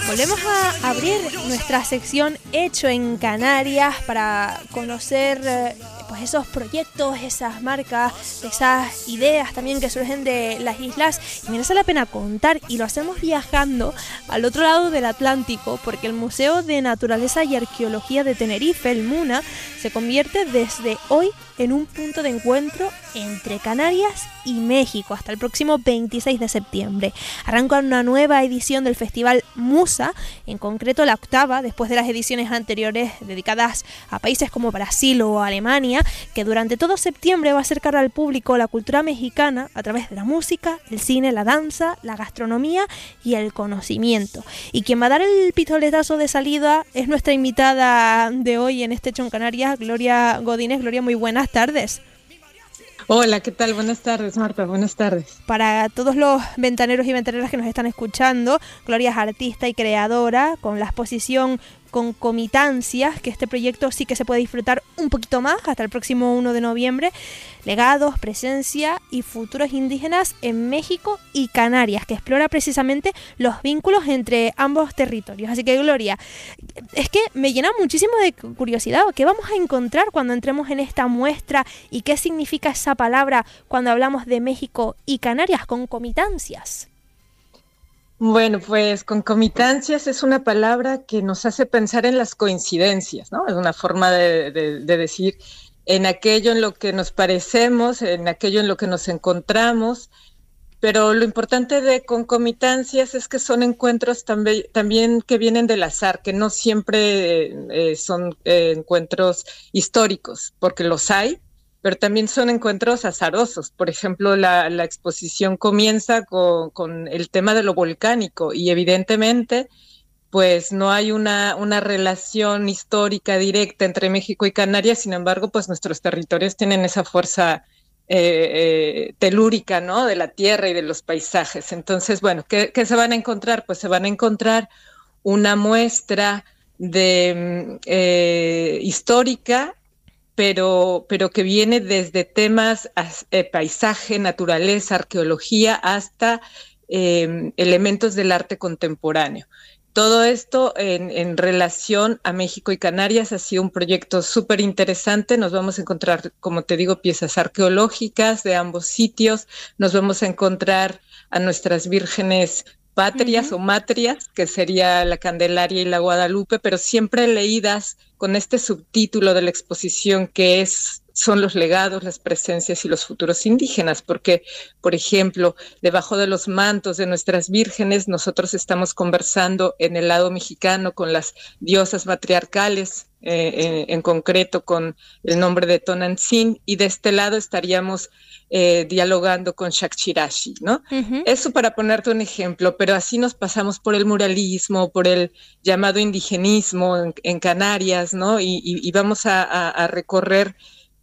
Volvemos a abrir nuestra sección Hecho en Canarias para conocer pues esos proyectos, esas marcas, esas ideas también que surgen de las islas. Y merece la pena contar, y lo hacemos viajando al otro lado del Atlántico, porque el Museo de Naturaleza y Arqueología de Tenerife, el MUNA, se convierte desde hoy en un punto de encuentro entre Canarias y México hasta el próximo 26 de septiembre. Arranca una nueva edición del Festival Musa, en concreto la octava, después de las ediciones anteriores dedicadas a países como Brasil o Alemania, que durante todo septiembre va a acercar al público la cultura mexicana a través de la música, el cine, la danza, la gastronomía y el conocimiento. Y quien va a dar el pistoletazo de salida es nuestra invitada de hoy en este Hecho en Canarias, Gloria Godínez. Gloria, muy buenas tardes. Hola, ¿qué tal? Buenas tardes, Marta, buenas tardes. Para todos los ventaneros y ventaneras que nos están escuchando, Gloria es artista y creadora con la exposición Concomitancias, que este proyecto sí que se puede disfrutar un poquito más hasta el próximo 1 de noviembre. Legados, presencia y futuros indígenas en México y Canarias, que explora precisamente los vínculos entre ambos territorios. Así que, Gloria, es que me llena muchísimo de curiosidad. ¿Qué vamos a encontrar cuando entremos en esta muestra y qué significa esa palabra cuando hablamos de México y Canarias, concomitancias? Bueno, pues concomitancias es una palabra que nos hace pensar en las coincidencias, ¿no? Es una forma de decir en aquello en lo que nos parecemos, en aquello en lo que nos encontramos, pero lo importante de concomitancias es que son encuentros también que vienen del azar, que no siempre son encuentros históricos, porque los hay, pero también son encuentros azarosos. Por ejemplo, la exposición comienza con el tema de lo volcánico y evidentemente pues no hay una relación histórica directa entre México y Canarias. Sin embargo, pues nuestros territorios tienen esa fuerza telúrica, ¿no? De la tierra y de los paisajes. Entonces, bueno, ¿qué se van a encontrar? Pues se van a encontrar una muestra de histórica, pero que viene desde temas paisaje, naturaleza, arqueología, hasta elementos del arte contemporáneo. Todo esto en relación a México y Canarias ha sido un proyecto súper interesante. Nos vamos a encontrar, como te digo, piezas arqueológicas de ambos sitios. Nos vamos a encontrar a nuestras vírgenes patrias o matrias, que sería la Candelaria y la Guadalupe, pero siempre leídas con este subtítulo de la exposición que son los legados, las presencias y los futuros indígenas, porque, por ejemplo, debajo de los mantos de nuestras vírgenes, nosotros estamos conversando en el lado mexicano con las diosas matriarcales, en concreto con el nombre de Tonantzin, y de este lado estaríamos dialogando con Shakchirashi, ¿no? Uh-huh. Eso para ponerte un ejemplo, pero así nos pasamos por el muralismo, por el llamado indigenismo en Canarias, ¿no? Y vamos a recorrer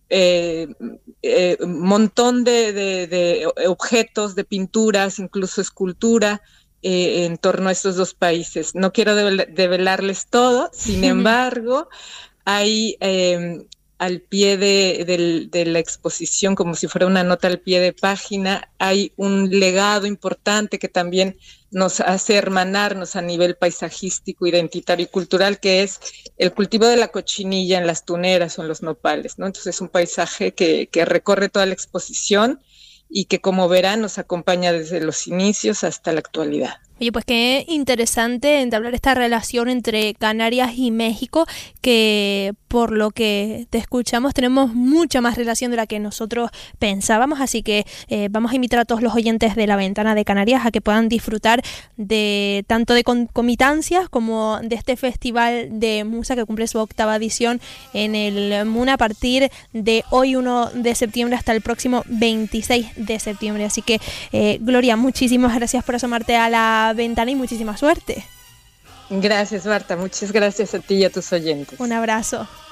un montón de objetos, de pinturas, incluso escultura, en torno a estos dos países. No quiero develarles todo, sin embargo, hay al pie de la exposición, como si fuera una nota al pie de página, hay un legado importante que también nos hace hermanarnos a nivel paisajístico, identitario y cultural, que es el cultivo de la cochinilla en las tuneras o en los nopales, ¿no? Entonces es un paisaje que recorre toda la exposición y que, como verán, nos acompaña desde los inicios hasta la actualidad. Oye, pues qué interesante entablar esta relación entre Canarias y México, que por lo que te escuchamos tenemos mucha más relación de la que nosotros pensábamos, así que vamos a invitar a todos los oyentes de La Ventana de Canarias a que puedan disfrutar de tanto de concomitancias como de este festival de Musa que cumple su octava edición en el MUNA a partir de hoy 1 de septiembre hasta el próximo 26 de septiembre. Así que, Gloria, muchísimas gracias por asomarte a La Ventana y muchísima suerte. Gracias, Marta. Muchas gracias a ti y a tus oyentes. Un abrazo.